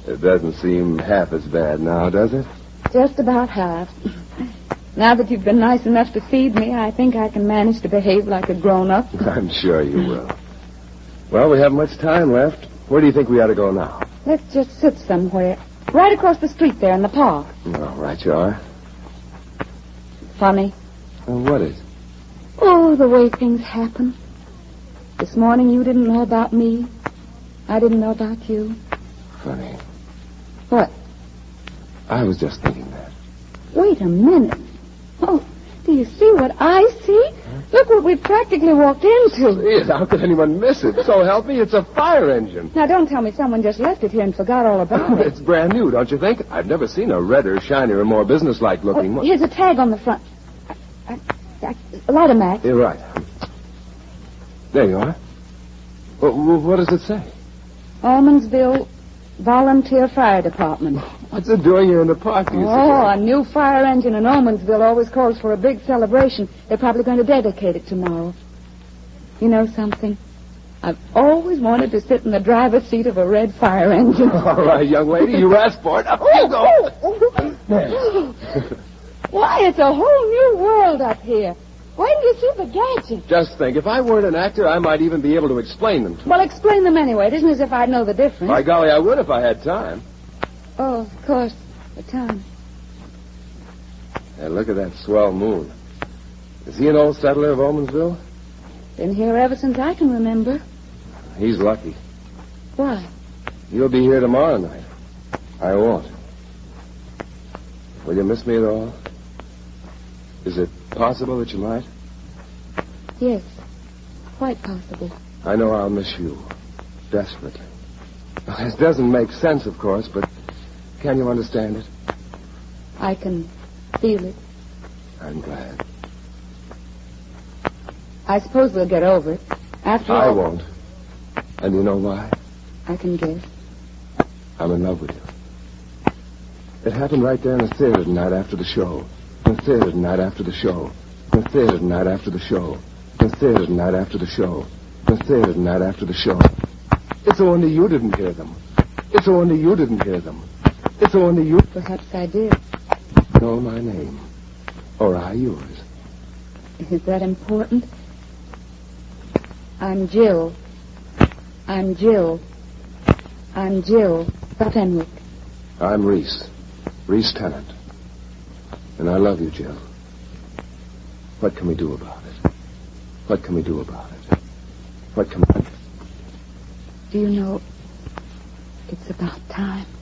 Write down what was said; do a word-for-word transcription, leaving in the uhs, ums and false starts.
It doesn't seem half as bad now, does it? Just about half. Now that you've been nice enough to feed me, I think I can manage to behave like a grown-up. I'm sure you will. Well, we haven't much time left. Where do you think we ought to go now? Let's just sit somewhere. Right across the street there in the park. All right, you are. Funny. Well, what is? Oh, the way things happen. This morning you didn't know about me. I didn't know about you. Funny. What? I was just thinking that. Wait a minute. Oh, do you see what I see? Huh? Look what we practically walked into. See it? How could anyone miss it? So help me, it's a fire engine. Now, don't tell me someone just left it here and forgot all about it. It's brand new, don't you think? I've never seen a redder, shinier, more businesslike looking oh, one. Here's a tag on the front. I, I, I, light a match. You're right. There you are. Well, what does it say? Almondsville Volunteer Fire Department. What's it doing here in the park, do you Oh, a new fire engine in Almondsville always calls for a big celebration. They're probably going to dedicate it tomorrow. You know something? I've always wanted to sit in the driver's seat of a red fire engine. All right, young lady, you asked for it. Up you go. There. Why, it's a whole new world up here. Wait till you see the gadgets. Just think, if I weren't an actor, I might even be able to explain them to you. Well, explain them anyway. It isn't as if I'd know the difference. By golly, I would if I had time. Oh, of course, the time. Hey, look at that swell moon. Is he an old settler of Almondsville? Been here ever since I can remember. He's lucky. Why? You'll be here tomorrow night. I won't. Will you miss me at all? Is it possible that you might? Yes, quite possible. I know I'll miss you. Desperately. This doesn't make sense, of course, but can you understand it? I can feel it. I'm glad. I suppose we'll get over it. After I all... won't. And you know why? I can guess. I'm in love with you. It happened right there in the theater tonight after the show. In the theater tonight after the show. In the theater tonight after the show. In the theater tonight after the show. In the theater tonight after the show. It's only you didn't hear them. It's only you didn't hear them. It's only you... Perhaps I did. Know my name. Or I yours. Is that important? I'm Jill. I'm Jill. I'm Jill Fenwick. I'm Reese. Reese Tennant. And I love you, Jill. What can we do about it? What can we do about it? What can we... Do you know, it's about time.